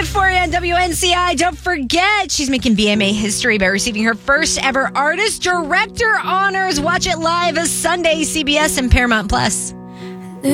for you on WNCI. Don't forget, she's making VMA history by receiving her first ever Artist Director honors. Watch it live Sunday, CBS and Paramount Plus.